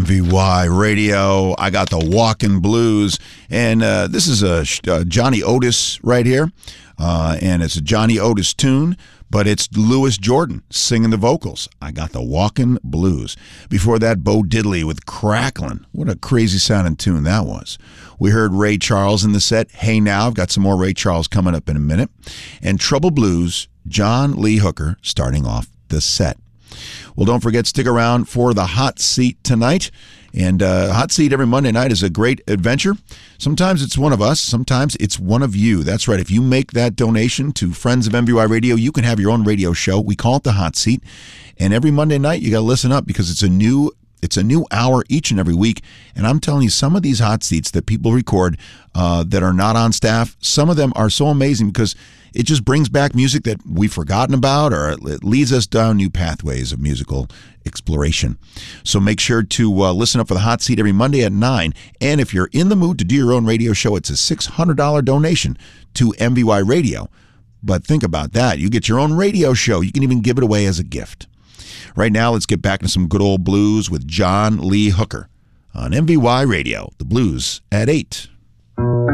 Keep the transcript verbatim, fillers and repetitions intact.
M V Y Radio. I got the Walkin' Blues, and uh, this is a uh, Johnny Otis right here, uh, and it's a Johnny Otis tune, but it's Louis Jordan singing the vocals. I got the Walkin' Blues. Before that, Bo Diddley with Cracklin'. What a crazy sounding tune that was. We heard Ray Charles in the set. Hey Now, I've got some more Ray Charles coming up in a minute. And Trouble Blues, John Lee Hooker starting off the set. Well, don't forget, stick around for the Hot Seat tonight. And uh, Hot Seat every Monday night is a great adventure. Sometimes it's one of us. Sometimes it's one of you. That's right. If you make that donation to Friends of M V Y Radio, you can have your own radio show. We call it the Hot Seat. And every Monday night, you got to listen up because it's a new It's a new hour each and every week, and I'm telling you, some of these hot seats that people record uh, that are not on staff, some of them are so amazing because it just brings back music that we've forgotten about, or it leads us down new pathways of musical exploration. So make sure to uh, listen up for the Hot Seat every Monday at nine, and if you're in the mood to do your own radio show, it's a six hundred dollars donation to M V Y Radio. But think about that. You get your own radio show. You can even give it away as a gift. Right now, let's get back to some good old blues with John Lee Hooker on M V Y Radio, the blues at eight.